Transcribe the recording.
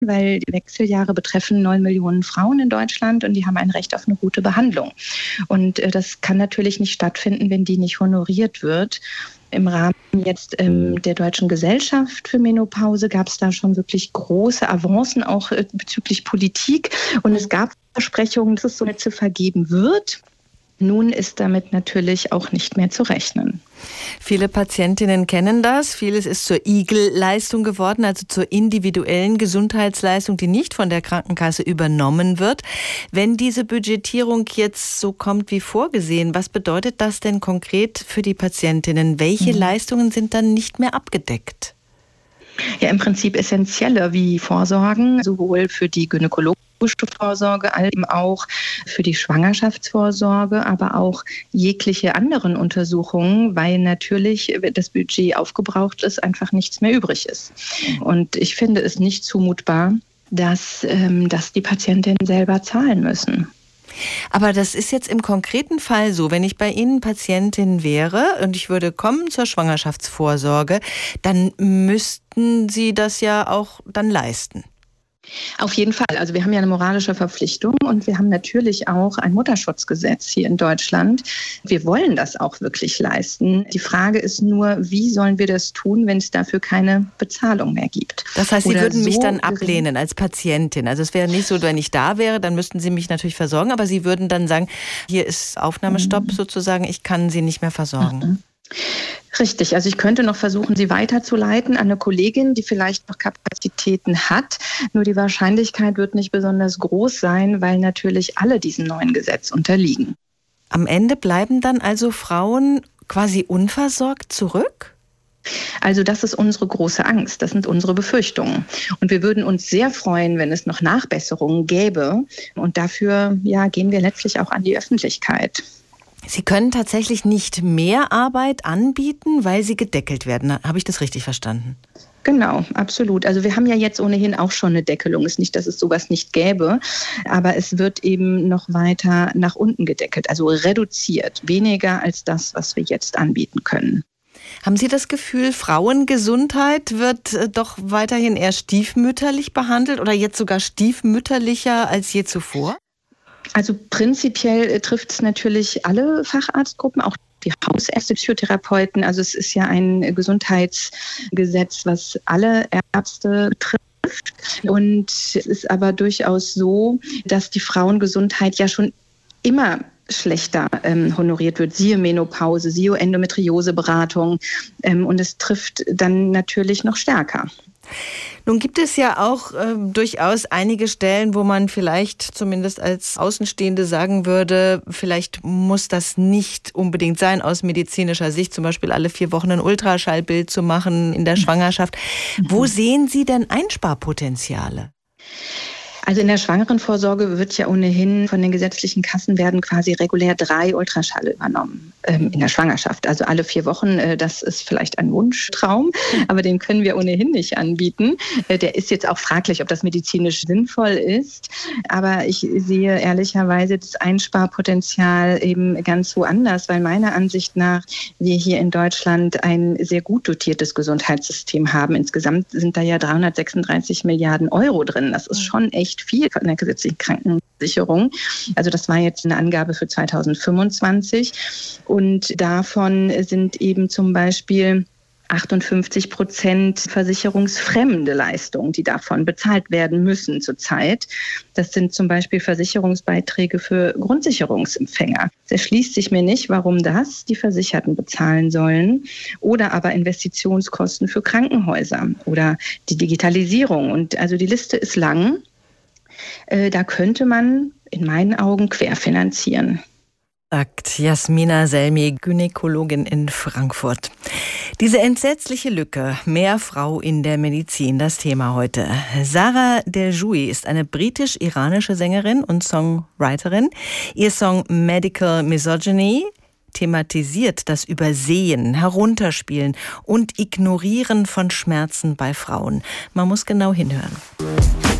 weil die Wechseljahre betreffen 9 Millionen Frauen in Deutschland und die haben ein Recht auf eine gute Behandlung. Und das kann natürlich nicht stattfinden, wenn die nicht honoriert wird. Im Rahmen jetzt der Deutschen Gesellschaft für Menopause gab es da schon wirklich große Avancen, auch bezüglich Politik. Und es gab Versprechungen, dass es so eine Ziffer geben wird. Nun ist damit natürlich auch nicht mehr zu rechnen. Viele Patientinnen kennen das. Vieles ist zur IGEL-Leistung geworden, also zur individuellen Gesundheitsleistung, die nicht von der Krankenkasse übernommen wird. Wenn diese Budgetierung jetzt so kommt wie vorgesehen, was bedeutet das denn konkret für die Patientinnen? Welche Leistungen sind dann nicht mehr abgedeckt? Ja, im Prinzip essentielle wie Vorsorgen, sowohl für die gynäkologische Vorsorge, als eben auch für die Schwangerschaftsvorsorge, aber auch jegliche anderen Untersuchungen, weil natürlich das Budget aufgebraucht ist, einfach nichts mehr übrig ist. Und ich finde es nicht zumutbar, dass die Patientinnen selber zahlen müssen. Aber das ist jetzt im konkreten Fall so, wenn ich bei Ihnen Patientin wäre und ich würde kommen zur Schwangerschaftsvorsorge, dann müssten Sie das ja auch dann leisten. Auf jeden Fall. Also wir haben ja eine moralische Verpflichtung und wir haben natürlich auch ein Mutterschutzgesetz hier in Deutschland. Wir wollen das auch wirklich leisten. Die Frage ist nur, wie sollen wir das tun, wenn es dafür keine Bezahlung mehr gibt? Das heißt, Sie würden mich dann ablehnen als Patientin. Also es wäre nicht so, wenn ich da wäre, dann müssten Sie mich natürlich versorgen, aber Sie würden dann sagen, hier ist Aufnahmestopp sozusagen, ich kann Sie nicht mehr versorgen. Richtig, also ich könnte noch versuchen, Sie weiterzuleiten an eine Kollegin, die vielleicht noch Kapazitäten hat. Nur die Wahrscheinlichkeit wird nicht besonders groß sein, weil natürlich alle diesem neuen Gesetz unterliegen. Am Ende bleiben dann also Frauen quasi unversorgt zurück? Also das ist unsere große Angst, das sind unsere Befürchtungen. Und wir würden uns sehr freuen, wenn es noch Nachbesserungen gäbe. Und dafür gehen wir letztlich auch an die Öffentlichkeit. Sie können tatsächlich nicht mehr Arbeit anbieten, weil Sie gedeckelt werden. Habe ich das richtig verstanden? Genau, absolut. Also wir haben ja jetzt ohnehin auch schon eine Deckelung. Es ist nicht, dass es sowas nicht gäbe, aber es wird eben noch weiter nach unten gedeckelt, also reduziert, weniger als das, was wir jetzt anbieten können. Haben Sie das Gefühl, Frauengesundheit wird doch weiterhin eher stiefmütterlich behandelt oder jetzt sogar stiefmütterlicher als je zuvor? Also prinzipiell trifft es natürlich alle Facharztgruppen, auch die Hausärzte, Psychotherapeuten. Also es ist ja ein Gesundheitsgesetz, was alle Ärzte betrifft. Und es ist aber durchaus so, dass die Frauengesundheit ja schon immer schlechter honoriert wird. Siehe Menopause, siehe Endometrioseberatung. Und es trifft dann natürlich noch stärker. Nun gibt es ja auch durchaus einige Stellen, wo man vielleicht zumindest als Außenstehende sagen würde, vielleicht muss das nicht unbedingt sein aus medizinischer Sicht, zum Beispiel alle 4 Wochen ein Ultraschallbild zu machen in der Schwangerschaft. Wo sehen Sie denn Einsparpotenziale? Also in der Schwangerenvorsorge wird ja ohnehin von den gesetzlichen Kassen werden quasi regulär 3 Ultraschalle übernommen in der Schwangerschaft. Also alle 4 Wochen, das ist vielleicht ein Wunschtraum, aber den können wir ohnehin nicht anbieten. Der ist jetzt auch fraglich, ob das medizinisch sinnvoll ist. Aber ich sehe ehrlicherweise das Einsparpotenzial eben ganz woanders, weil meiner Ansicht nach wir hier in Deutschland ein sehr gut dotiertes Gesundheitssystem haben. Insgesamt sind da ja 336 Milliarden Euro drin. Das ist schon echt viel von der gesetzlichen Krankenversicherung. Also das war jetzt eine Angabe für 2025. Und davon sind eben zum Beispiel 58% versicherungsfremde Leistungen, die davon bezahlt werden müssen zurzeit. Das sind zum Beispiel Versicherungsbeiträge für Grundsicherungsempfänger. Es erschließt sich mir nicht, warum das die Versicherten bezahlen sollen. Oder aber Investitionskosten für Krankenhäuser oder die Digitalisierung. Und also die Liste ist lang. Da könnte man in meinen Augen querfinanzieren. Sagt Jasmina Selmi, Gynäkologin in Frankfurt. Diese entsetzliche Lücke, mehr Frau in der Medizin, das Thema heute. Sarah Deljoui ist eine britisch-iranische Sängerin und Songwriterin. Ihr Song Medical Misogyny thematisiert das Übersehen, Herunterspielen und Ignorieren von Schmerzen bei Frauen. Man muss genau hinhören.